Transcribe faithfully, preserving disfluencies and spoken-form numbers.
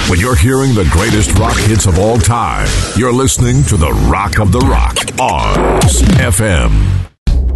When you're hearing the greatest rock hits of all time, you're listening to the Rock of the Rock on F M.